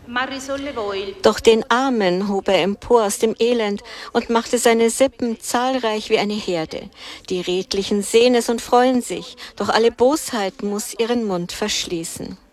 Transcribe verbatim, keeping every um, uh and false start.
Doch den Armen hob er empor aus dem Elend und machte seine Sippen zahlreich wie eine Herde. Die Redlichen sehen es und freuen sich, doch alle Bosheit muss ihren Mund verschließen.